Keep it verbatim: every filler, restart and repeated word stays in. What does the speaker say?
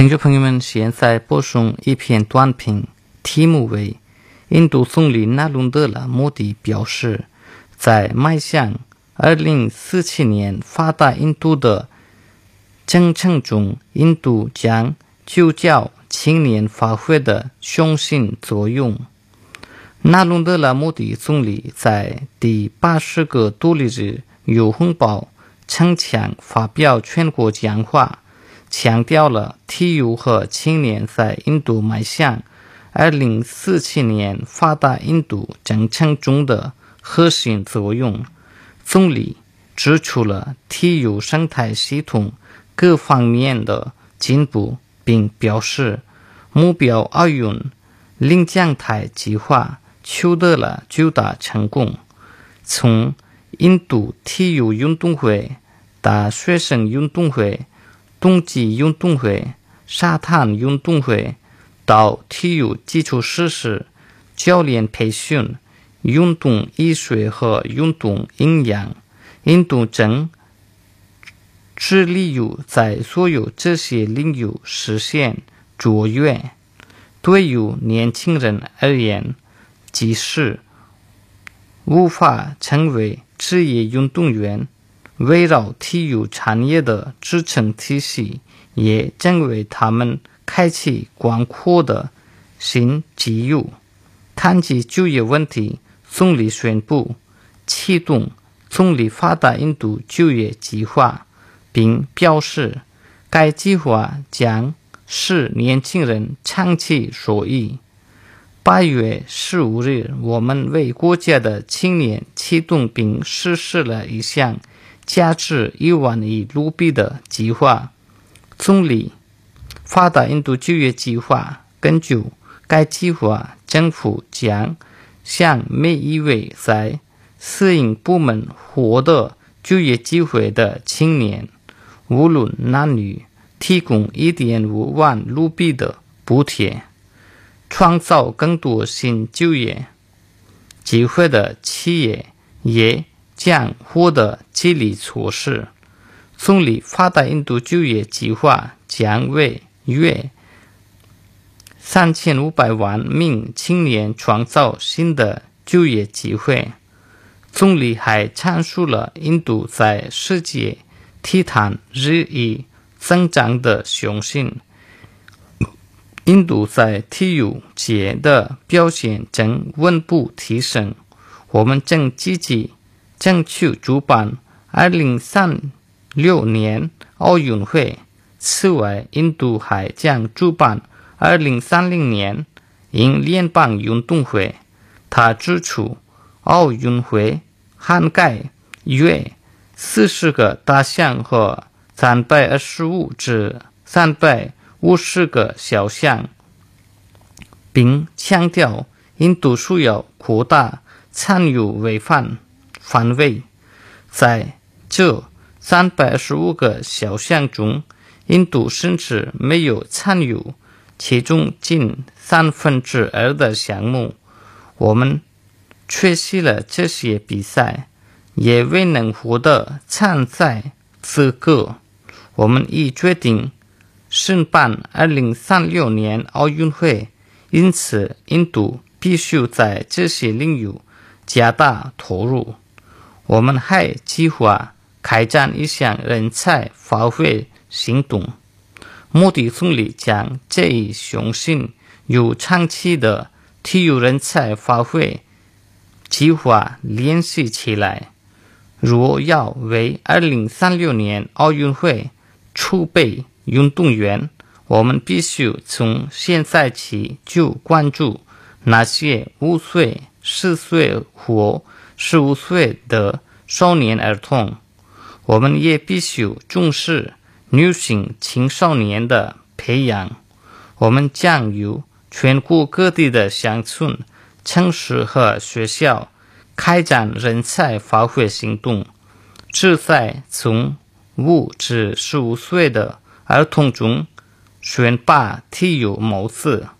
听众朋友们，现在播送一篇短评，题目为印度总理纳伦德拉莫迪表示，在迈向二零四七年发达印度的征程中，印度将聚焦青年发挥的雄心作用。纳伦德拉莫迪总理在第八十个独立日由红报城墙发表全国讲话，强调了体育和青年在印度迈向二零四七年发达印度征程中的核心作用。总理指出了体育生态系统各方面的进步，并表示目标奥运领奖台计划取得了巨大成功。从印度体育运动会、大学生运动会、冬季运动会、沙滩运动会到体育基础设施、教练培训、运动医学和运动营养，印度正致力于在所有这些领域实现卓越。对于年轻人而言，即使无法成为职业运动员，围绕体育产业的支撑体系也将为他们开启广阔的新机遇。谈及就业问题，总理宣布启动总理发达印度就业计划，并表示该计划将使年轻人长期受益。八月十五日，我们为国家的青年启动并实施了一项价值一万亿卢比的计划。总理发达印度就业计划，根据该计划，政府将向每一位在私营部门获得就业机会的青年，无论男女，提供 一点五万卢比的补贴。创造更多新就业机会的企业也将获得激励措施。总理发达印度就业计划将为约三千五百万名青年创造新的就业机会。总理还阐述了印度在世界体坛日益增长的雄心。印度在体育界的表现正稳步提升，我们正积极争取主办二零三六年奥运会。此外，印度还将主办二零三零年英联邦运动会。他指出，奥运会涵盖约四十个大项和三百二十五至三百五十个小项，并强调印度需要扩大参与违反范围。在这三百二十五个小项中，印度甚至没有参与其中近三分之二的项目。我们缺席了这些比赛，也未能获得参赛资格。我们已决定申办二零三六年奥运会，因此印度必须在这些领域加大投入。我们还计划开展一项人才发挥行动。莫迪总理将这一雄心与长期的体育人才发挥计划联系起来。若要为二零三六年奥运会储备运动员，我们必须从现在起就关注那些五岁、十岁或十五岁的少年儿童。我们也必须重视女性青少年的培养。我们将与全国各地的乡村、城市和学校开展人才发挥行动，旨在从五至十五岁的儿童中选拔体育模子。